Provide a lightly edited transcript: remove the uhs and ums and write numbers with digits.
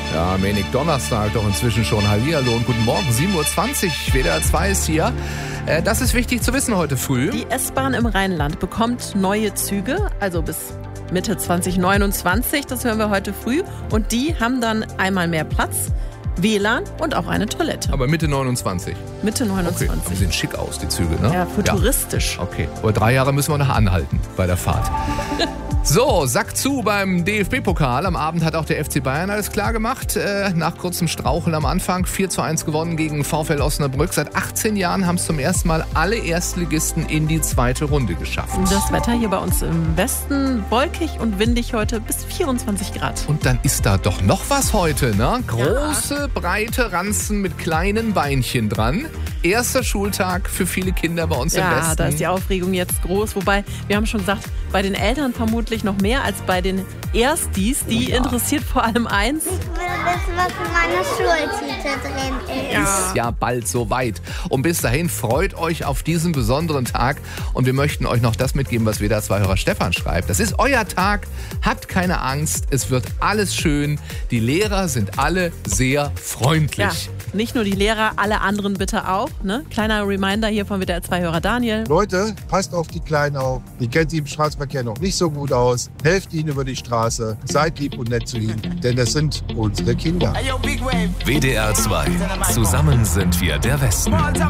Ja, wenig Donnerstag doch inzwischen schon. Hallihallo und guten Morgen, 7.20 Uhr, WDR 2 ist hier. Das ist wichtig zu wissen heute früh. Die S-Bahn im Rheinland bekommt neue Züge, also bis Mitte 2029, das hören wir heute früh. Und die haben dann einmal mehr Platz, WLAN und auch eine Toilette. Aber Mitte 29. Mitte 29. Okay, die sehen schick aus, die Züge, ne? Ja, futuristisch. Ja. Okay, aber 3 Jahre müssen wir noch anhalten bei der Fahrt. So, Sack zu beim DFB-Pokal. Am Abend hat auch der FC Bayern alles klar gemacht. Nach kurzem Straucheln am Anfang 4:1 gewonnen gegen VfL Osnabrück. Seit 18 Jahren haben es zum ersten Mal alle Erstligisten in die zweite Runde geschafft. Das Wetter hier bei uns im Westen wolkig und windig heute bis 24 Grad. Und dann ist da doch noch was heute, ne? Große, breite Ranzen mit kleinen Beinchen dran. Erster Schultag für viele Kinder bei uns im Westen. Ja, da ist die Aufregung jetzt groß. Wobei, wir haben schon gesagt, bei den Eltern vermutlich noch mehr als bei den Erstis. Die interessiert vor allem eins. Ich will wissen, was in meiner Schultüte drin ist. Ist ja bald soweit. Und bis dahin freut euch auf diesen besonderen Tag. Und wir möchten euch noch das mitgeben, was WDR 2-Hörer Stefan schreibt. Das ist euer Tag. Habt keine Angst. Es wird alles schön. Die Lehrer sind alle sehr freundlich. Ja, nicht nur die Lehrer, alle anderen bitte auch. Ne? Kleiner Reminder hier von WDR 2-Hörer Daniel. Leute, passt auf die Kleinen auf. Ihr kennt sie im Straßenverkehr noch nicht so gut aus. Helft ihnen über die Straße. Seid lieb und nett zu ihnen. Denn das sind unsere Kinder. WDR 2. Zusammen sind wir der Westen.